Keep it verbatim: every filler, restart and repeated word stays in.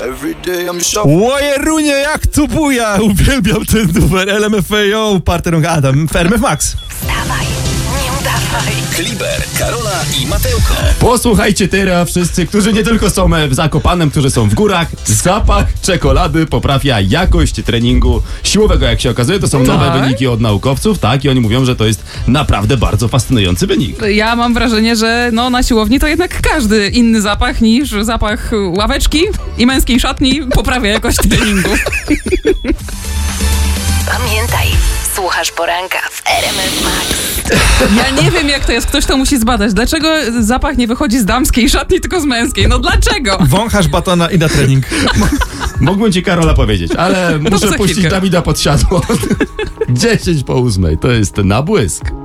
Łojerunie, jak tu buja! Uwielbiam ten numer. L M F A O, Parterong Adam, F M F Max. Wstawaj, nie udawaj. Kliber, Karola i Mateuko. Posłuchajcie teraz wszyscy, którzy nie tylko są w Zakopanem, którzy są w górach. Zapach czekolady poprawia jakość treningu siłowego. Jak się okazuje, to są nowe Tak? wyniki od naukowców, tak? I oni mówią, że to jest naprawdę bardzo fascynujący wynik. Ja mam wrażenie, że no, na siłowni to jednak każdy inny zapach niż zapach ławeczki i męskiej szatni poprawia jakość treningu. Pamiętaj, słuchasz poranka w R M F Max. Ja nie wiem, jak to jest. Ktoś to musi zbadać. Dlaczego zapach nie wychodzi z damskiej szatni, tylko z męskiej? No dlaczego? Wąchasz batona i na trening. Mógłbym ci, Karola, powiedzieć, ale muszę za puścić chwilkę. Dawida pod siadło. dziesięć po ósmej, to jest na błysk.